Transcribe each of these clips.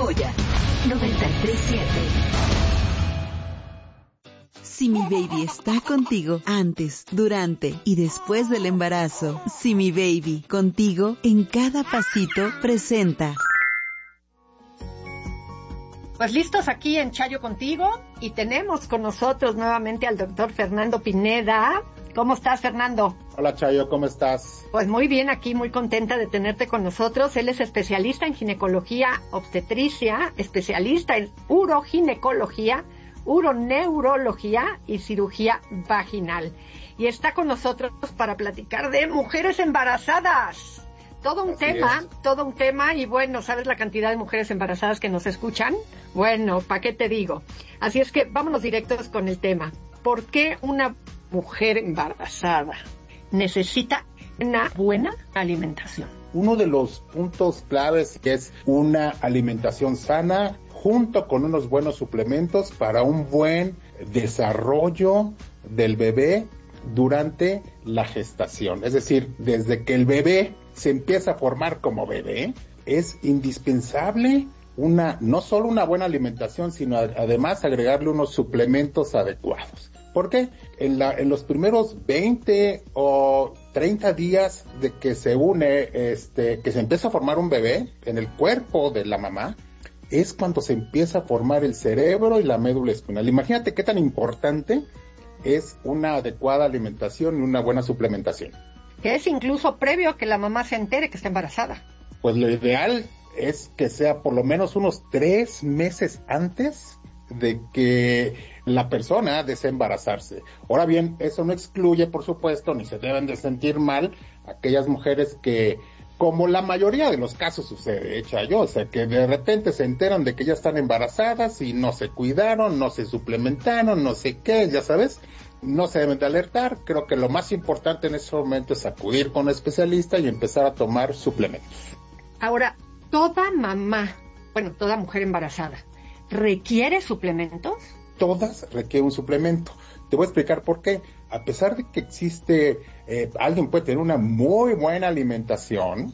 Joya 93.7. Si mi baby está contigo antes, durante y después del embarazo, Si mi baby contigo en cada pasito presenta. Pues listos aquí en Chayo Contigo y tenemos con nosotros nuevamente al doctor Fernando Pineda. ¿Cómo estás, Fernando? Hola, Chayo, ¿cómo estás? Pues muy bien, aquí muy contenta de tenerte con nosotros. Él es especialista en ginecología obstetricia, especialista en uroginecología, uroneurología y cirugía vaginal. Y está con nosotros para platicar de mujeres embarazadas. Todo un tema, y bueno, ¿sabes la cantidad de mujeres embarazadas que nos escuchan? Bueno, ¿para qué te digo? Así es que vámonos directos con el tema. ¿Por qué una mujer embarazada necesita una buena alimentación? Uno de los puntos claves es una alimentación sana junto con unos buenos suplementos para un buen desarrollo del bebé durante la gestación. Es decir, desde que el bebé se empieza a formar como bebé, es indispensable no solo una buena alimentación, sino además agregarle unos suplementos adecuados. ¿Por qué? En los primeros 20 o 30 días de que se que se empieza a formar un bebé en el cuerpo de la mamá, es cuando se empieza a formar el cerebro y la médula espinal. Imagínate qué tan importante es una adecuada alimentación y una buena suplementación. Que es incluso previo a que la mamá se entere que está embarazada. Pues lo ideal es que sea por lo menos unos 3 meses antes de que la persona desee embarazarse. Ahora bien, eso no excluye, por supuesto, ni se deben de sentir mal aquellas mujeres que, como la mayoría de los casos sucede, Chayo, o sea, que de repente se enteran de que ya están embarazadas y no se cuidaron, no se suplementaron, no sé qué, ya sabes. No se deben de alertar. Creo que lo más importante en ese momento es acudir con un especialista y empezar a tomar suplementos. Ahora, toda mujer embarazada, ¿requiere suplementos? Todas requieren un suplemento. Te voy a explicar por qué. A pesar de que existe, alguien puede tener una muy buena alimentación,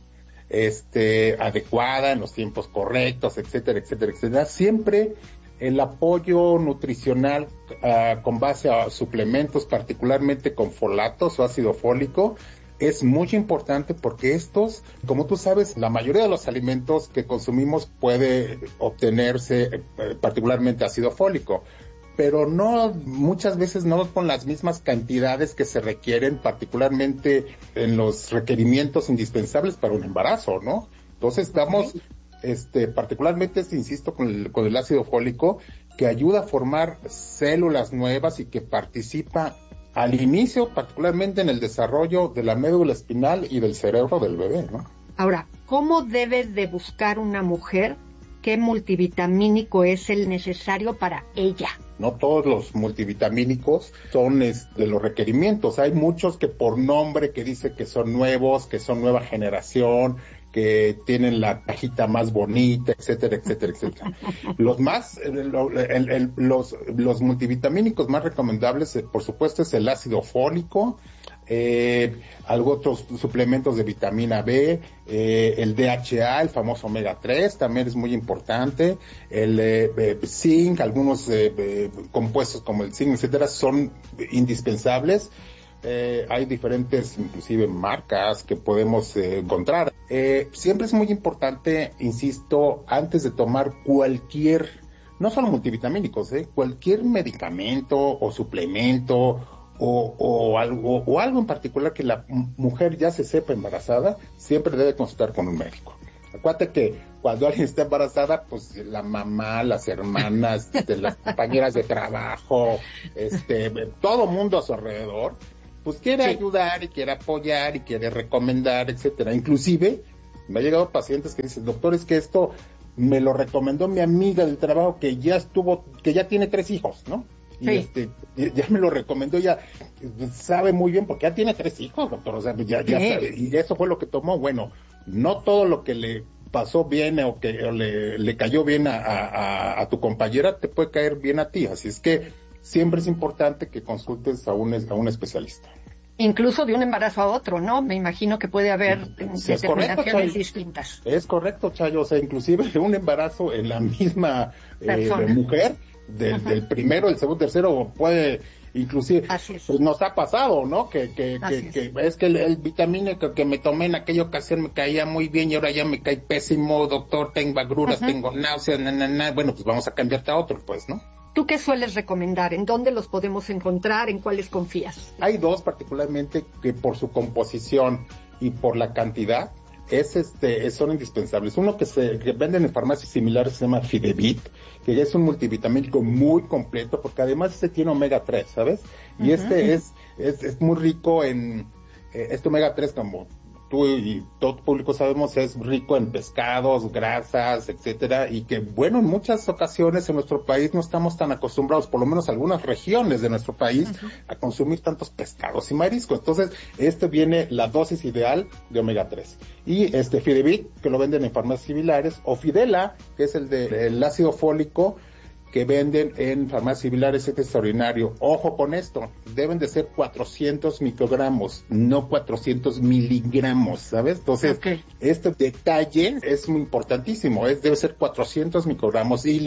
adecuada en los tiempos correctos, etcétera, etcétera, etcétera, siempre el apoyo nutricional con base a suplementos, particularmente con folatos o ácido fólico, es muy importante porque estos, como tú sabes, la mayoría de los alimentos que consumimos puede obtenerse particularmente ácido fólico, pero muchas veces no con las mismas cantidades que se requieren, particularmente en los requerimientos indispensables para un embarazo, ¿no? Entonces damos particularmente, insisto, con el ácido fólico, que ayuda a formar células nuevas y que participa al inicio, particularmente en el desarrollo de la médula espinal y del cerebro del bebé, ¿no? Ahora, ¿cómo debe de buscar una mujer qué multivitamínico es el necesario para ella? No todos los multivitamínicos son de los requerimientos. Hay muchos que por nombre que dice que son nuevos, que son nueva generación, que tienen la cajita más bonita, etcétera, etcétera, etcétera. Los multivitamínicos más recomendables, por supuesto, es el ácido fólico, otros suplementos de vitamina B, el DHA, el famoso omega 3, también es muy importante, el zinc, algunos compuestos como el zinc, etcétera, son indispensables. Hay diferentes, inclusive, marcas que podemos encontrar. Siempre es muy importante, insisto, antes de tomar cualquier, no solo multivitamínicos, cualquier medicamento o suplemento o algo en particular que la mujer ya se sepa embarazada, siempre debe consultar con un médico. Acuérdate que cuando alguien está embarazada, pues la mamá, las hermanas, las compañeras de trabajo, todo mundo a su alrededor, pues quiere ayudar y quiere apoyar y quiere recomendar, etcétera. Inclusive me han llegado pacientes que dicen, doctor, es que esto me lo recomendó mi amiga del trabajo que ya tiene 3 hijos, ¿no? Y ya me lo recomendó, ya sabe muy bien porque ya tiene 3 hijos, doctor, o sea, ya sabe, y eso fue lo que tomó. Bueno, no todo lo que le pasó bien o que le cayó bien a tu compañera te puede caer bien a ti, así es que siempre es importante que consultes a un especialista. Incluso de un embarazo a otro, ¿no? Me imagino que puede haber determinaciones distintas. Es correcto, Chayo. O sea, inclusive de un embarazo en la misma mujer, del primero, el segundo, tercero, puede... Inclusive, pues nos ha pasado, ¿no? Que es que el vitamina que me tomé en aquella ocasión me caía muy bien y ahora ya me cae pésimo, doctor, tengo agruras, tengo náuseas, bueno, pues vamos a cambiarte a otro, pues, ¿no? ¿Tú qué sueles recomendar? ¿En dónde los podemos encontrar? ¿En cuáles confías? Hay dos particularmente que por su composición y por la cantidad son indispensables. Uno que venden en farmacias similares se llama Fidevit, que es un multivitamínico muy completo, porque además tiene omega 3, ¿sabes? Y es muy rico en este omega 3, como tú y todo el público sabemos, es rico en pescados, grasas, etcétera, y que, bueno, en muchas ocasiones en nuestro país no estamos tan acostumbrados, por lo menos algunas regiones de nuestro país, a consumir tantos pescados y mariscos. Entonces, viene la dosis ideal de omega 3. Y Fidevit, que lo venden en farmacias similares, o Fidela, que es el ácido fólico, que venden en farmacias similares, es extraordinario. Ojo con esto, deben de ser 400 microgramos, no 400 miligramos, ¿sabes? Entonces, este detalle es muy importantísimo, debe ser 400 microgramos, y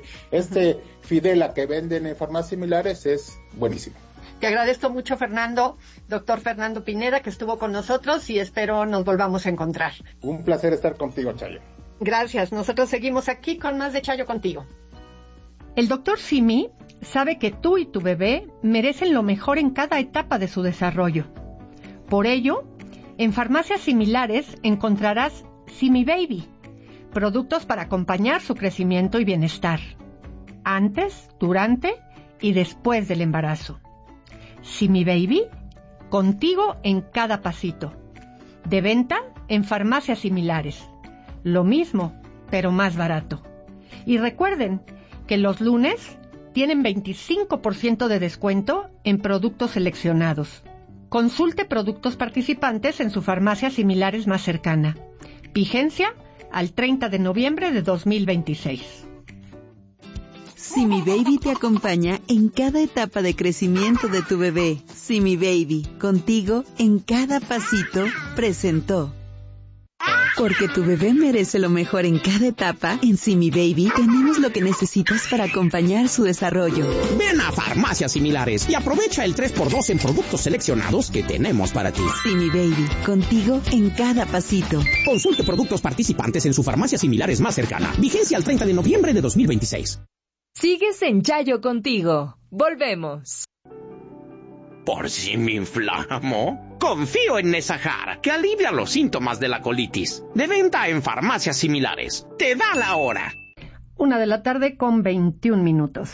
Fidela que venden en farmacias similares es buenísimo. Te agradezco mucho, Fernando, doctor Fernando Pineda, que estuvo con nosotros y espero nos volvamos a encontrar. Un placer estar contigo, Chayo. Gracias, nosotros seguimos aquí con más de Chayo Contigo. El doctor Simi sabe que tú y tu bebé merecen lo mejor en cada etapa de su desarrollo. Por ello, en farmacias similares encontrarás Simi Baby, productos para acompañar su crecimiento y bienestar, antes, durante y después del embarazo. Simi Baby, contigo en cada pasito. De venta en farmacias similares. Lo mismo, pero más barato. Y recuerden que los lunes tienen 25% de descuento en productos seleccionados. Consulte productos participantes en su farmacia similares más cercana. Vigencia al 30 de noviembre de 2026. Simi Baby te acompaña en cada etapa de crecimiento de tu bebé. Simi Baby, contigo en cada pasito, presentó. Porque tu bebé merece lo mejor en cada etapa, en Simi Baby tenemos lo que necesitas para acompañar su desarrollo. Ven a farmacias similares y aprovecha el 3x2 en productos seleccionados que tenemos para ti. Simi Baby, contigo en cada pasito. Consulte productos participantes en su farmacia similares más cercana. Vigencia al 30 de noviembre de 2026. Sigues en Chayo Contigo. Volvemos. ¿Por si me inflamo? Confío en Nesahar, que alivia los síntomas de la colitis. De venta en farmacias similares. Te da la hora. 1:00 p.m. con 21 minutos.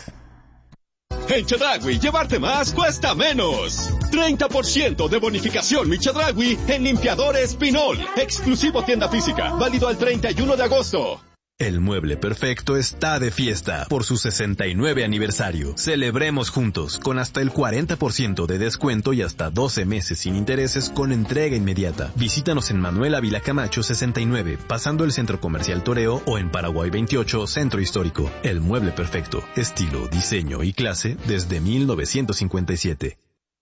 En Chedraui, llevarte más cuesta menos. 30% de bonificación Mi Chedraui en limpiadores Pinol. Exclusivo tienda física. Válido al 31 de agosto. El Mueble Perfecto está de fiesta por su 69 aniversario. Celebremos juntos con hasta el 40% de descuento y hasta 12 meses sin intereses con entrega inmediata. Visítanos en Manuel Ávila Camacho 69, pasando el Centro Comercial Toreo, o en Paraguay 28, Centro Histórico. El Mueble Perfecto, estilo, diseño y clase desde 1957.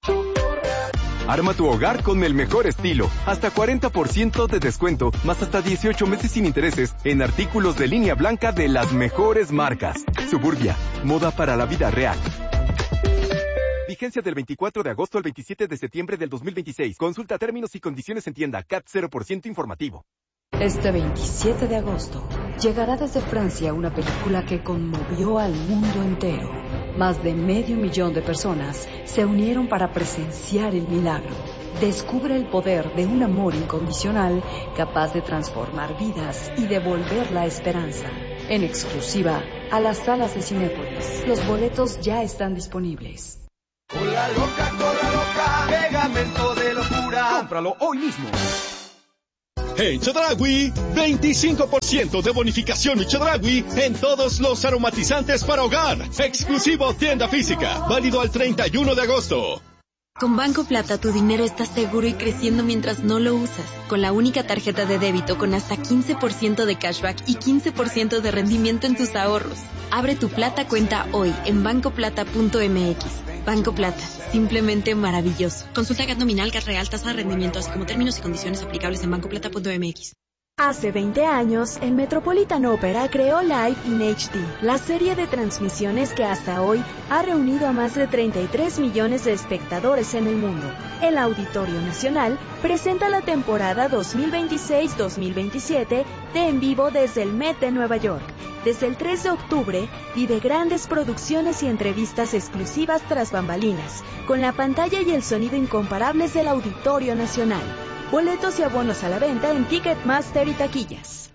Arma tu hogar con el mejor estilo. Hasta 40% de descuento, más hasta 18 meses sin intereses en artículos de línea blanca de las mejores marcas. Suburbia, moda para la vida real. Vigencia del 24 de agosto al 27 de septiembre del 2026. Consulta términos y condiciones en tienda. CAT 0% informativo. Este 27 de agosto llegará desde Francia una película que conmovió al mundo entero. Más de 500,000 de personas se unieron para presenciar el milagro. Descubre el poder de un amor incondicional capaz de transformar vidas y devolver la esperanza. En exclusiva a las salas de Cinépolis. Los boletos ya están disponibles. Cola loca, pegamento de locura. Cómpralo hoy mismo. En Chedraui, 25% de bonificación Mi Chedraui en todos los aromatizantes para hogar. Exclusivo tienda física. Válido al 31 de agosto. Con Banco Plata tu dinero está seguro y creciendo mientras no lo usas. Con la única tarjeta de débito con hasta 15% de cashback y 15% de rendimiento en tus ahorros. Abre tu Plata cuenta hoy en bancoplata.mx. Banco Plata, simplemente maravilloso. Consulta GAT nominal, GAT real, tasa de rendimiento, así como términos y condiciones aplicables en bancoplata.mx. Hace 20 años, el Metropolitan Opera creó Live in HD, la serie de transmisiones que hasta hoy ha reunido a más de 33 millones de espectadores en el mundo. El Auditorio Nacional presenta la temporada 2026-2027 de En Vivo desde el Met de Nueva York. Desde el 3 de octubre, vive grandes producciones y entrevistas exclusivas tras bambalinas, con la pantalla y el sonido incomparables del Auditorio Nacional. Boletos y abonos a la venta en Ticketmaster y taquillas.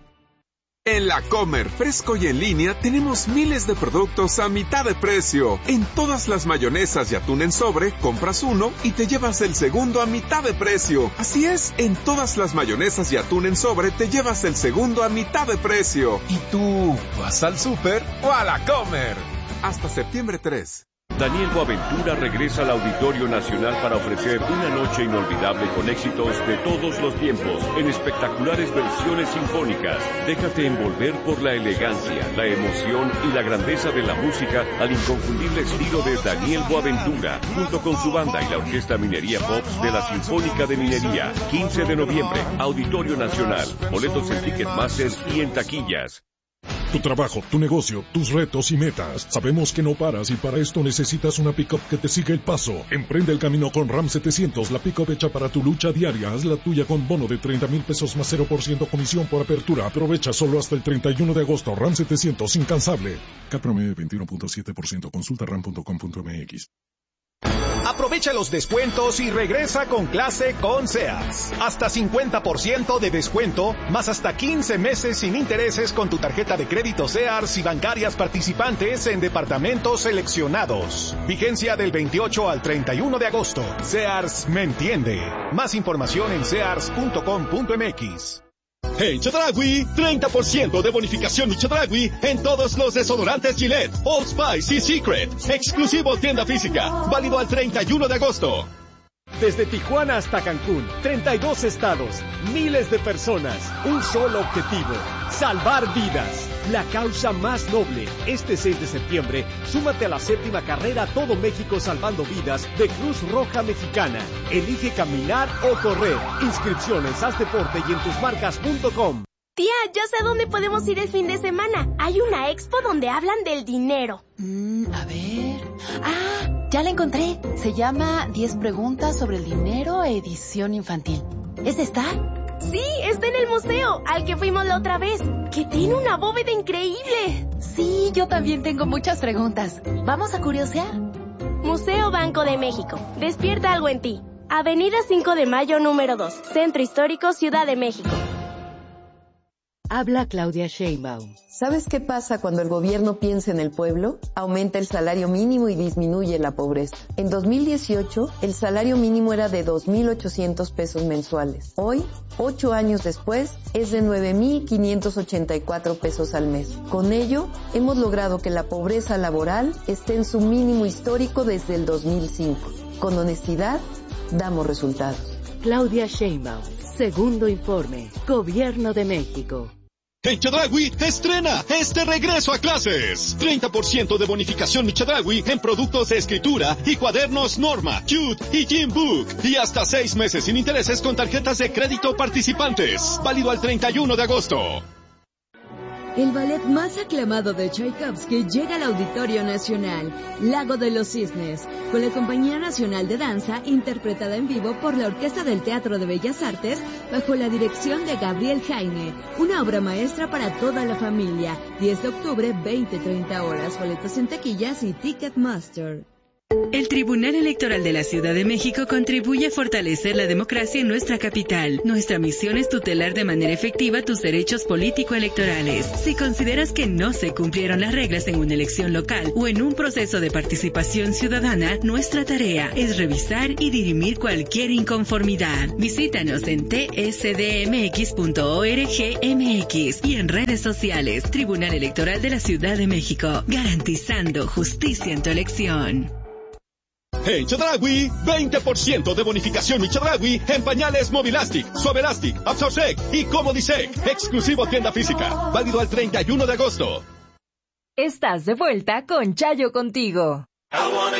En La Comer, fresco y en línea, tenemos miles de productos a mitad de precio. En todas las mayonesas y atún en sobre, compras uno y te llevas el segundo a mitad de precio. Así es, en todas las mayonesas y atún en sobre, te llevas el segundo a mitad de precio. ¿Y tú vas al súper o a La Comer? Hasta septiembre 3. Daniel Boaventura regresa al Auditorio Nacional para ofrecer una noche inolvidable con éxitos de todos los tiempos, en espectaculares versiones sinfónicas. Déjate envolver por la elegancia, la emoción y la grandeza de la música al inconfundible estilo de Daniel Boaventura, junto con su banda y la Orquesta Minería Pops de la Sinfónica de Minería. 15 de noviembre, Auditorio Nacional. Boletos en Ticketmaster y en taquillas. Tu trabajo, tu negocio, tus retos y metas. Sabemos que no paras y para esto necesitas una pick-up que te siga el paso. Emprende el camino con Ram 700, la pick-up hecha para tu lucha diaria. Haz la tuya con bono de 30,000 pesos más 0% comisión por apertura. Aprovecha solo hasta el 31 de agosto. Ram 700, incansable. CAT promedio 21.7%. Consulta ram.com.mx. Aprovecha los descuentos y regresa con clase con Sears. Hasta 50% de descuento, más hasta 15 meses sin intereses con tu tarjeta de crédito Sears y bancarias participantes en departamentos seleccionados. Vigencia del 28 al 31 de agosto. Sears me entiende. Más información en sears.com.mx. En Chedraui, 30% de bonificación en Chedraui en todos los desodorantes Gillette, Old Spice y Secret. Exclusivo tienda física, válido al 31 de agosto. Desde Tijuana hasta Cancún, 32 estados, miles de personas, un solo objetivo, salvar vidas. La causa más noble. Este 6 de septiembre, súmate a la 7ª carrera Todo México Salvando Vidas de Cruz Roja Mexicana. Elige caminar o correr. Inscripciones, haz deporte y en tusmarcas.com. Tía, ya sé dónde podemos ir el fin de semana. Hay una expo donde hablan del dinero. A ver... ¡Ah! Ya la encontré. Se llama 10 preguntas sobre el dinero, edición infantil. ¿Es esta? Sí, está en el museo, al que fuimos la otra vez, que tiene una bóveda increíble. Sí, yo también tengo muchas preguntas. ¿Vamos a curiosear? Museo Banco de México. Despierta algo en ti. Avenida 5 de Mayo, número 2. Centro Histórico, Ciudad de México. Habla Claudia Sheinbaum. ¿Sabes qué pasa cuando el gobierno piensa en el pueblo? Aumenta el salario mínimo y disminuye la pobreza. En 2018, el salario mínimo era de 2,800 pesos mensuales. Hoy, 8 años después, es de 9,584 pesos al mes. Con ello, hemos logrado que la pobreza laboral esté en su mínimo histórico desde el 2005. Con honestidad, damos resultados. Claudia Sheinbaum. Segundo informe. Gobierno de México. En Chedraui, estrena este regreso a clases. 30% de bonificación Chedraui en productos de escritura y cuadernos Norma, Jude y Jim Book. Y hasta 6 meses sin intereses con tarjetas de crédito participantes. Válido al 31 de agosto. El ballet más aclamado de Tchaikovsky llega al Auditorio Nacional, Lago de los Cisnes, con la Compañía Nacional de Danza, interpretada en vivo por la Orquesta del Teatro de Bellas Artes, bajo la dirección de Gabriel Jaime. Una obra maestra para toda la familia. 10 de octubre, 20-30 horas. Boletos en taquillas y Ticketmaster. El Tribunal Electoral de la Ciudad de México contribuye a fortalecer la democracia en nuestra capital. Nuestra misión es tutelar de manera efectiva tus derechos político-electorales. Si consideras que no se cumplieron las reglas en una elección local o en un proceso de participación ciudadana, nuestra tarea es revisar y dirimir cualquier inconformidad. Visítanos en tsdmx.org.mx y en redes sociales. Tribunal Electoral de la Ciudad de México, garantizando justicia en tu elección. En Chedraui, 20% de bonificación en Chedraui en pañales Movilastic, Suavelastic, Absorsec y Comodisec. Exclusivo tienda física. Válido al 31 de agosto. Estás de vuelta con Chayo Contigo.